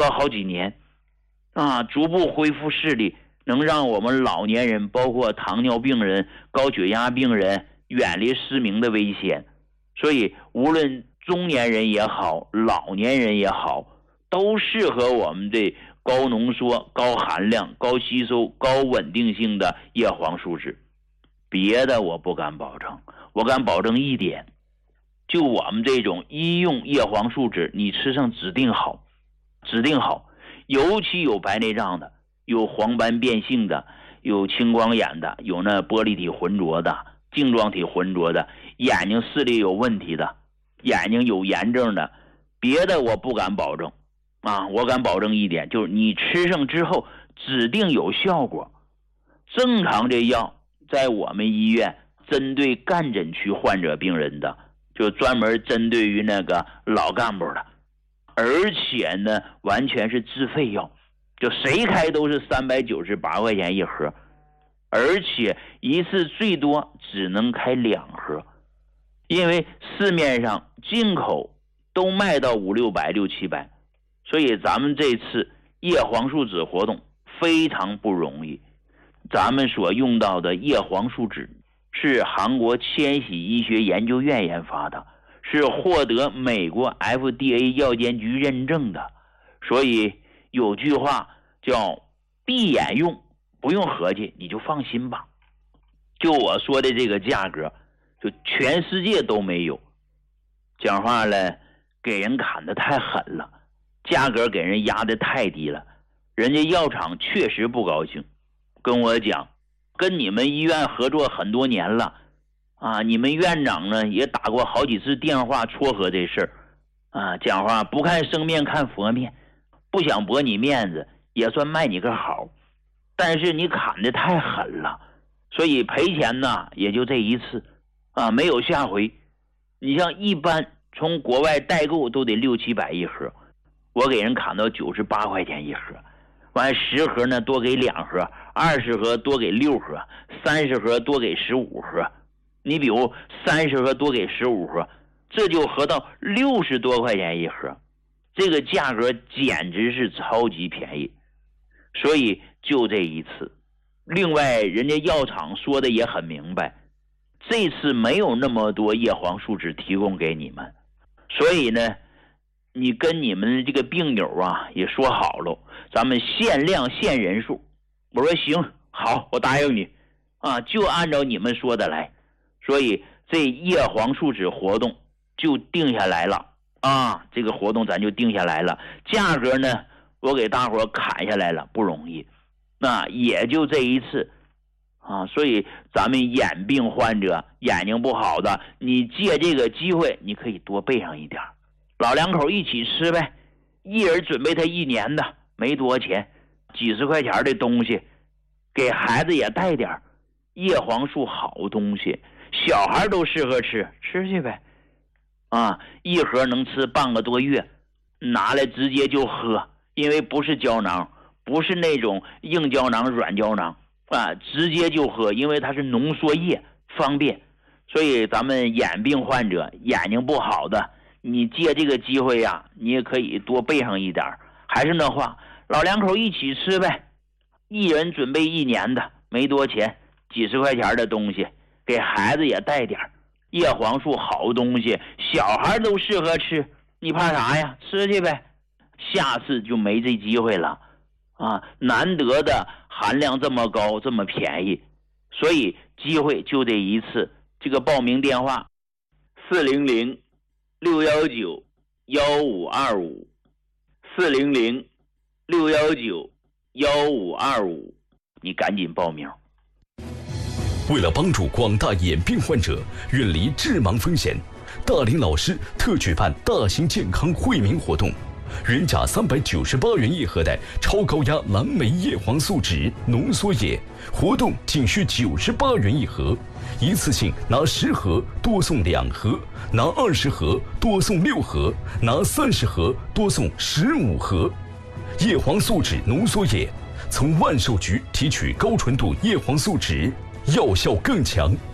好几年逐步恢复视力，能让我们老年人，包括糖尿病人、高血压病人远离失明的危险。所以无论中年人也好，老年人也好，都适合我们这高浓缩、高含量、高吸收、高稳定性的叶黄素酯。别的我不敢保证，我敢保证一点，就我们这种医用叶黄素酯，你吃上指定好，尤其有白内障的，有黄斑变性的，有青光眼的，有那玻璃体浑浊的、镜状体浑浊的，眼睛视力有问题的，眼睛有炎症的，别的我不敢保证我敢保证一点，就是你吃上之后指定有效果。正常这药在我们医院针对干诊区患者病人的，就专门针对于那个老干部的，而且呢完全是自费药，就谁开都是398块钱一盒，而且一次最多只能开2盒，因为市面上进口都卖到500-600、600-700，所以咱们这次叶黄素酯活动非常不容易。咱们所用到的叶黄素酯是韩国千禧医学研究院研发的，是获得美国 FDA 药监局认证的，所以有句话叫闭眼用，不用合计，你就放心吧。就我说的这个价格，就全世界都没有。讲话了，给人砍得太狠了，价格给人压得太低了，人家药厂确实不高兴，跟我讲，跟你们医院合作很多年了你们院长呢也打过好几次电话撮合这事儿讲话不看生面看佛面，不想驳你面子，也算卖你个好，但是你砍得太狠了，所以赔钱呢也就这一次没有下回。你像一般从国外代购都得600-700一盒，我给人砍到98块钱一盒，完10盒呢多给2盒，20盒多给6盒，30盒多给15盒，你比如30盒多给15盒，这就合到60多块钱一盒，这个价格简直是超级便宜。所以就这一次，另外人家药厂说的也很明白，这次没有那么多叶黄素酯提供给你们，所以呢你跟你们这个病友也说好了，咱们限量限人数。我说行，好，我答应你就按照你们说的来。所以这叶黄素酯活动就定下来了这个活动咱就定下来了，价格呢我给大伙砍下来了，不容易，那也就这一次所以咱们眼病患者，眼睛不好的，你借这个机会你可以多备上一点，老两口一起吃呗，一人准备他1年的，没多钱，几十块钱的东西，给孩子也带点，叶黄素好东西，小孩都适合吃去呗一盒能吃半个多月，拿来直接就喝，因为不是胶囊，不是那种硬胶囊软胶囊直接就喝，因为它是浓缩液，方便。所以咱们眼病患者，眼睛不好的，你借这个机会你也可以多备上一点。还是那话，老两口一起吃呗，一人准备1年的，没多钱，几十块钱的东西，给孩子也带点，叶黄素好东西，小孩都适合吃，你怕啥呀？吃去呗，下次就没这机会了难得的含量这么高，这么便宜，所以机会就这一次。这个报名电话400-619-1525 400-619-1525，你赶紧报名。 为了帮助广大眼病患者远离致盲风险，大林老师特举办大型健康惠民活动，原价398元一盒的超高压蓝莓叶黄素酯浓缩液，活动仅需98元一盒，一次性拿10盒多送2盒，拿20盒多送6盒，拿30盒多送15盒。叶黄素酯浓缩液从万寿菊提取高纯度叶黄素酯，药效更强，